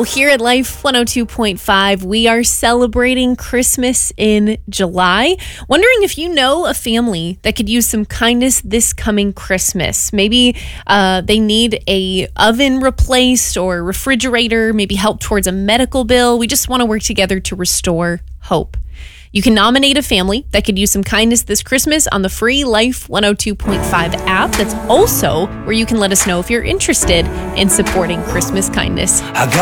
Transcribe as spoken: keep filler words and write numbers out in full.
Well, here at Life one oh two point five, we are celebrating Christmas in July. Wondering if you know a family that could use some kindness this coming Christmas. Maybe uh, they need a oven replaced or a refrigerator, maybe help towards a medical bill. We just want to work together to restore hope. You can nominate a family that could use some kindness this Christmas on the free Life one oh two point five app. That's also where you can let us know if you're interested in supporting Christmas kindness. I got